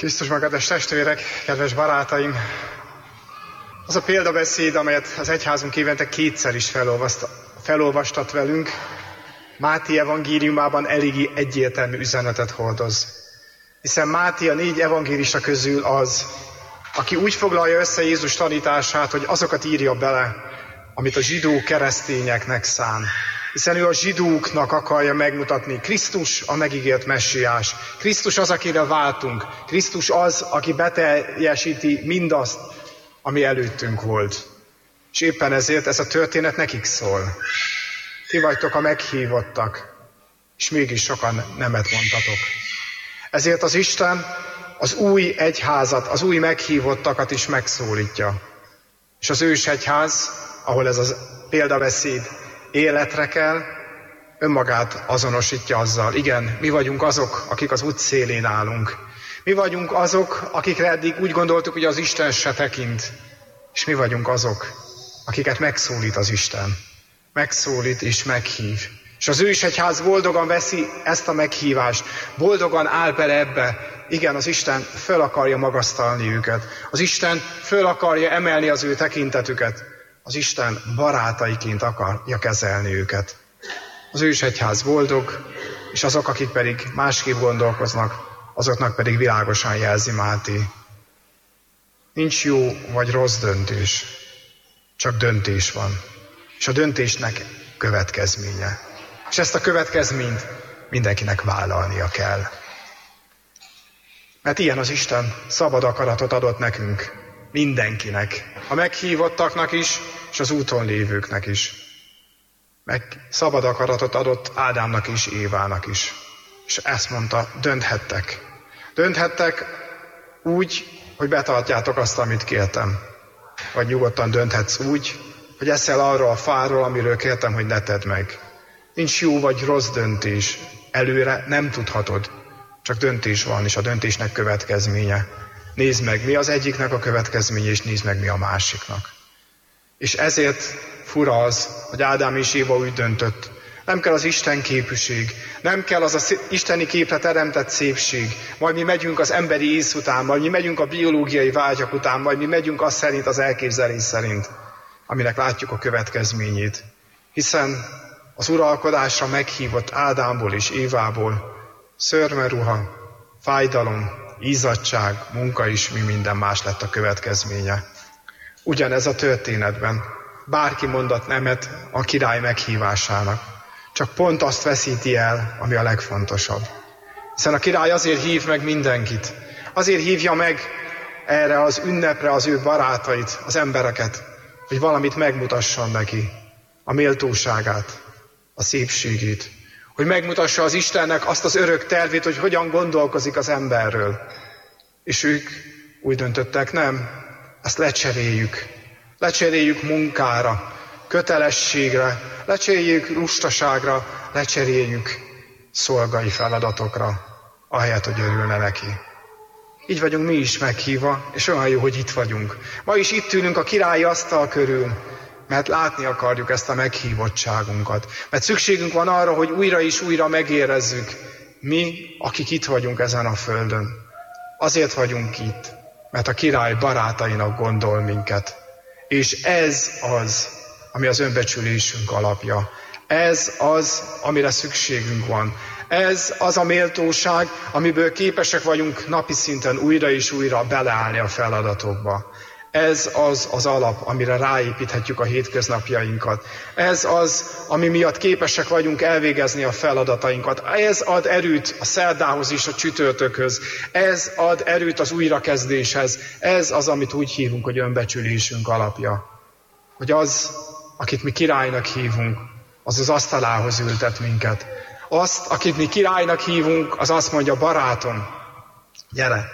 Krisztusban, kedves testvérek, kedves barátaim! Az a példabeszéd, amelyet az egyházunk évente kétszer is felolvastat velünk, Máté evangéliumában eléggé egyértelmű üzenetet hordoz. Hiszen Máté a 4 evangélista közül az, aki úgy foglalja össze Jézus tanítását, hogy azokat írja bele, amit a zsidó keresztényeknek szán. Hiszen ő a zsidóknak akarja megmutatni, Krisztus a megígért messiás. Krisztus az, akire váltunk. Krisztus az, aki beteljesíti mindazt, ami előttünk volt. És éppen ezért ez a történet nekik szól. Ti vagytok a meghívottak, és mégis sokan nemet mondtatok. Ezért az Isten az új egyházat, az új meghívottakat is megszólítja. És az ősegyház, ahol ez a példabeszéd életre kell, önmagát azonosítja azzal. Igen, mi vagyunk azok, akik az út szélén állunk. Mi vagyunk azok, akikre eddig úgy gondoltuk, hogy az Isten se tekint. És mi vagyunk azok, akiket megszólít az Isten. Megszólít és meghív. És az ősegyház boldogan veszi ezt a meghívást. Boldogan áll bele ebbe. Igen, az Isten föl akarja magasztalni őket. Az Isten föl akarja emelni az ő tekintetüket. Az Isten barátaiként akarja kezelni őket. Az ősegyház boldog, és azok, akik pedig másképp gondolkoznak, azoknak pedig világosan jelzi Máté. Nincs jó vagy rossz döntés, csak döntés van. És a döntésnek következménye. És ezt a következményt mindenkinek vállalnia kell. Mert ilyen az Isten, szabad akaratot adott nekünk, mindenkinek. A meghívottaknak is, és az úton lévőknek is. Meg szabad akaratot adott Ádámnak is, Évának is. És ezt mondta, dönthettek. Dönthettek úgy, hogy betartjátok azt, amit kértem. Vagy nyugodtan dönthetsz úgy, hogy eszel arról a fáról, amiről kértem, hogy ne tedd meg. Nincs jó vagy rossz döntés. Előre nem tudhatod. Csak döntés van, és a döntésnek következménye. Nézd meg, mi az egyiknek a következménye, és nézd meg, mi a másiknak. És ezért fura az, hogy Ádám és Éva úgy döntött. Nem kell az Isten képűség, nem kell az az isteni képre teremtett szépség. Majd mi megyünk az emberi ész után, majd mi megyünk a biológiai vágyak után, majd mi megyünk az szerint, az elképzelés szerint, aminek látjuk a következményét. Hiszen az uralkodásra meghívott Ádámból és Évából szőrmeruha, fájdalom, izzadtság, munka is, mi minden más lett a következménye. Ugyanez a történetben. Bárki mondat nemet a király meghívásának. Csak pont azt veszíti el, ami a legfontosabb. Hiszen a király azért hív meg mindenkit. Azért hívja meg erre az ünnepre az ő barátait, az embereket, hogy valamit megmutasson neki. A méltóságát, a szépségét. Hogy megmutassa az Istennek azt az örök tervét, hogy hogyan gondolkozik az emberről. És ők úgy döntöttek, nem, ezt lecseréljük. Lecseréljük munkára, kötelességre, lecseréljük lustaságra, lecseréljük szolgai feladatokra, ahelyett, hogy örülne neki. Így vagyunk mi is meghívva, és olyan jó, hogy itt vagyunk. Ma is itt ülünk a királyi asztal körül, mert látni akarjuk ezt a meghívottságunkat. Mert szükségünk van arra, hogy újra és újra megérezzük, mi, akik itt vagyunk ezen a földön. Azért vagyunk itt, mert a király barátainak gondol minket. És ez az, ami az önbecsülésünk alapja. Ez az, amire szükségünk van. Ez az a méltóság, amiből képesek vagyunk napi szinten újra és újra beleállni a feladatokba. Ez az az alap, amire ráépíthetjük a hétköznapjainkat. Ez az, ami miatt képesek vagyunk elvégezni a feladatainkat. Ez ad erőt a szerdához és a csütörtökhöz. Ez ad erőt az újrakezdéshez. Ez az, amit úgy hívunk, hogy önbecsülésünk alapja. Hogy az, akit mi királynak hívunk, az az asztalához ültet minket. Azt, akit mi királynak hívunk, az azt mondja, barátom, gyere,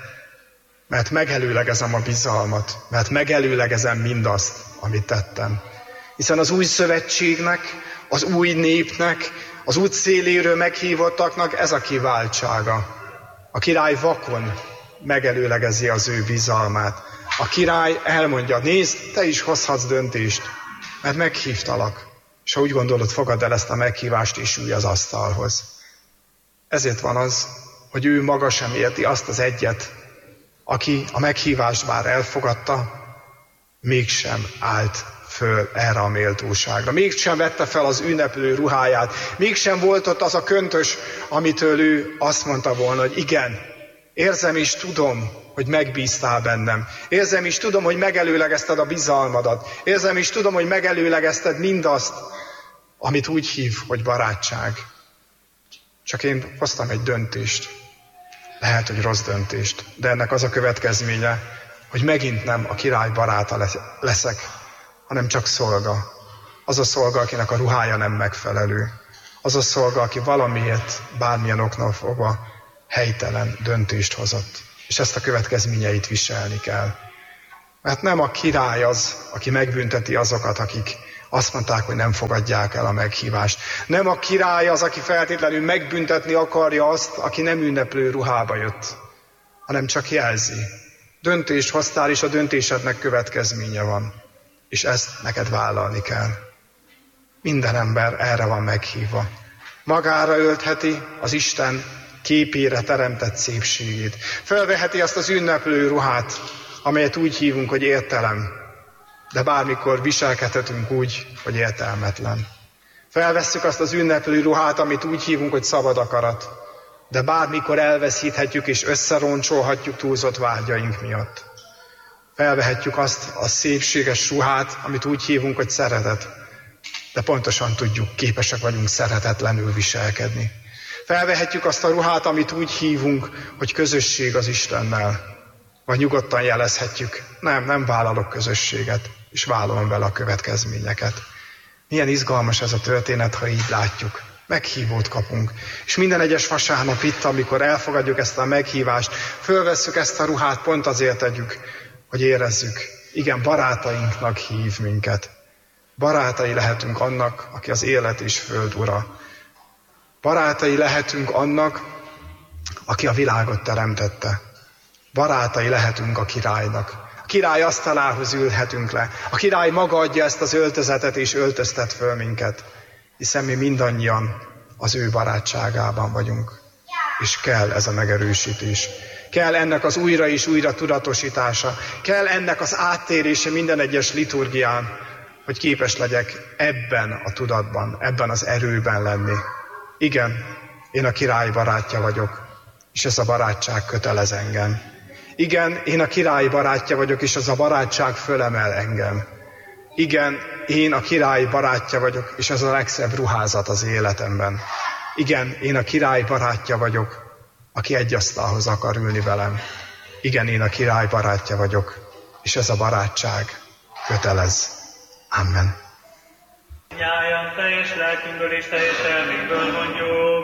mert megelőlegezem a bizalmat, mert megelőlegezem mindazt, amit tettem. Hiszen az új szövetségnek, az új népnek, az út széléről meghívottaknak ez a kiváltsága. A király vakon megelőlegezi az ő bizalmát. A király elmondja, nézd, te is hozhatsz döntést, mert meghívtalak. És ha úgy gondolod, fogadd el ezt a meghívást, és ülj az asztalhoz. Ezért van az, hogy ő maga sem érti azt az egyet, aki a meghívást bár elfogadta, mégsem állt föl erre a méltóságra. Mégsem vette fel az ünneplő ruháját, mégsem volt ott az a köntös, amitől ő azt mondta volna, hogy igen, érzem és tudom, hogy megbíztál bennem. Érzem és tudom, hogy megelőlegezted a bizalmadat. Érzem és tudom, hogy megelőlegezted mindazt, amit úgy hív, hogy barátság. Csak én hoztam egy döntést. Lehet, hogy rossz döntést, de ennek az a következménye, hogy megint nem a király baráta leszek, hanem csak szolga. Az a szolga, akinek a ruhája nem megfelelő. Az a szolga, aki valamiért, bármilyen oknál fogva helytelen döntést hozott. És ezt a következményeit viselni kell. Mert nem a király az, aki megbünteti azokat, akik azt mondták, hogy nem fogadják el a meghívást. Nem a király az, aki feltétlenül megbüntetni akarja azt, aki nem ünneplő ruhába jött, hanem csak jelzi. Döntést hoztál, és a döntésednek következménye van. És ezt neked vállalni kell. Minden ember erre van meghívva. Magára öltheti az Isten képére teremtett szépségét. Felveheti azt az ünneplő ruhát, amelyet úgy hívunk, hogy értelem, de bármikor viselkedhetünk úgy, hogy értelmetlen. Felvesszük azt az ünneplő ruhát, amit úgy hívunk, hogy szabad akarat, de bármikor elveszíthetjük és összeroncsolhatjuk túlzott vágyaink miatt. Felvehetjük azt a szépséges ruhát, amit úgy hívunk, hogy szeretet, de pontosan tudjuk, képesek vagyunk szeretetlenül viselkedni. Felvehetjük azt a ruhát, amit úgy hívunk, hogy közösség az Istennel, vagy nyugodtan jelezhetjük, nem vállalok közösséget, és vállalom vele a következményeket. Milyen izgalmas ez a történet, ha így látjuk. Meghívót kapunk. És minden egyes vasárnap itt, amikor elfogadjuk ezt a meghívást, fölvesszük ezt a ruhát, pont azért tegyük, hogy érezzük, igen, barátainknak hív minket. Barátai lehetünk annak, aki az élet és föld ura. Barátai lehetünk annak, aki a világot teremtette. Barátai lehetünk a királynak. A király asztalához ülhetünk le. A király maga adja ezt az öltözetet és öltöztet föl minket. Hiszen mi mindannyian az ő barátságában vagyunk. És kell ez a megerősítés. Kell ennek az újra és újra tudatosítása. Kell ennek az áttérése minden egyes liturgián, hogy képes legyek ebben a tudatban, ebben az erőben lenni. Igen, én a király barátja vagyok, és ez a barátság kötelez engem. Igen, én a király barátja vagyok, és ez a barátság fölemel engem. Igen, én a király barátja vagyok, és ez a legszebb ruházat az életemben. Igen, én a király barátja vagyok, aki egy asztalhoz akar ülni velem. Igen, én a király barátja vagyok, és ez a barátság kötelez. Amen. Nyájan teljes lelkünkből és teljes elménkből mondjuk.